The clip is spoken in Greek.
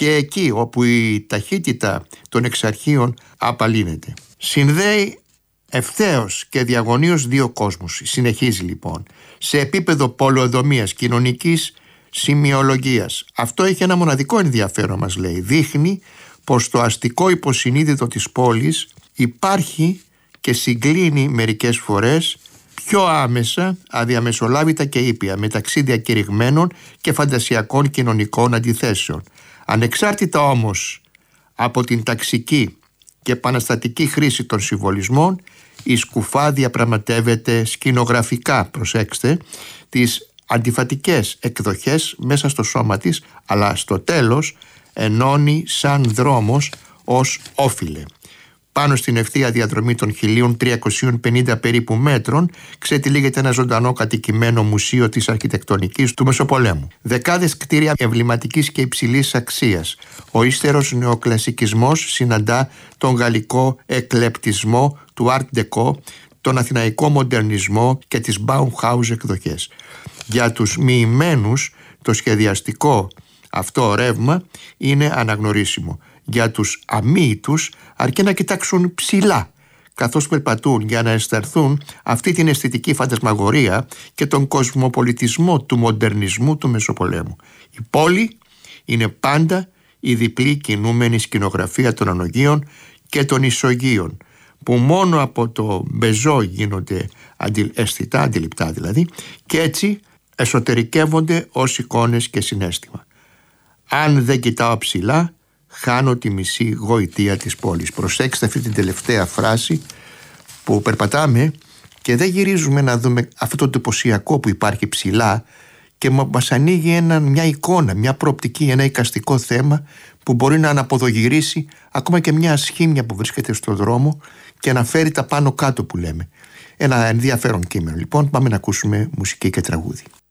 και εκεί όπου η ταχύτητα των εξαρχείων απαλύνεται. Συνδέει ευθέως και διαγωνίως δύο κόσμους. Συνεχίζει λοιπόν σε επίπεδο πολεοδομίας, κοινωνικής σημειολογίας. Αυτό έχει ένα μοναδικό ενδιαφέρον, μας λέει. Δείχνει πως το αστικό υποσυνείδητο της πόλης υπάρχει και συγκλίνει μερικές φορές πιο άμεσα, αδιαμεσολάβητα και ήπια μεταξύ διακηρυγμένων και φαντασιακών κοινωνικών αντιθέσεων. Ανεξάρτητα όμως από την ταξική και επαναστατική χρήση των συμβολισμών, η Σκουφά διαπραγματεύεται σκηνογραφικά, προσέξτε, τις αντιφατικές εκδοχές μέσα στο σώμα της, αλλά στο τέλος ενώνει σαν δρόμος ως όφιλε. Πάνω στην ευθεία διαδρομή των 1350 περίπου μέτρων ξετυλίγεται ένα ζωντανό κατοικημένο μουσείο της αρχιτεκτονικής του Μεσοπολέμου. Δεκάδες κτίρια εμβληματικής και υψηλής αξίας. Ο ύστερος νεοκλασικισμός συναντά τον γαλλικό εκλεπτισμό του Art Deco, τον αθηναϊκό μοντερνισμό και τις Bauhaus εκδοχές. Για τους μοιημένους το σχεδιαστικό αυτό ρεύμα είναι αναγνωρίσιμο. Για τους αμοίητους αρκεί να κοιτάξουν ψηλά καθώς περπατούν για να αισθανθούν αυτή την αισθητική φαντασμαγορία και τον κοσμοπολιτισμό του μοντερνισμού του Μεσοπολέμου. Η πόλη είναι πάντα η διπλή κινούμενη σκηνογραφία των ανογείων και των ισογείων, που μόνο από το μπεζό γίνονται αισθητά, αντιληπτά δηλαδή, και έτσι εσωτερικεύονται ως εικόνες και συναίσθημα. Αν δεν κοιτάω ψηλά, χάνω τη μισή γοητεία της πόλης. Προσέξτε αυτή την τελευταία φράση, που περπατάμε και δεν γυρίζουμε να δούμε αυτό το εντυπωσιακό που υπάρχει ψηλά και μας ανοίγει μια εικόνα, μια προοπτική, ένα εικαστικό θέμα που μπορεί να αναποδογυρίσει ακόμα και μια ασχήμια που βρίσκεται στον δρόμο και να φέρει τα πάνω κάτω που λέμε. Ένα ενδιαφέρον κείμενο. Λοιπόν, πάμε να ακούσουμε μουσική και τραγούδι.